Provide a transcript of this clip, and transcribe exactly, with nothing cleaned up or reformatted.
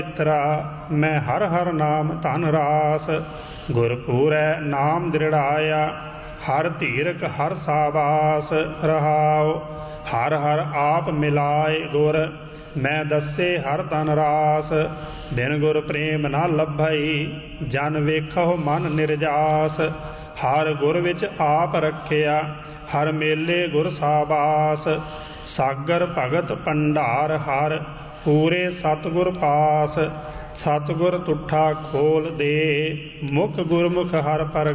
मैं हर हर नाम धन रास, गुरपूरै नाम दृढ़ाया, हर धीरक हर साबास रहाओ। हर हर आप मिलाए गुर, मैं दसे हर तन रास, बिन गुर प्रेम न लभई, जन वेखो मन निर्जास। हर गुर विच आप रखिया, हर मेले गुर साबास, सागर भगत भंडार हर, पूरे सतगुर पास। सतगुर तुठा खोल दे, मुख गुरमुख हर पर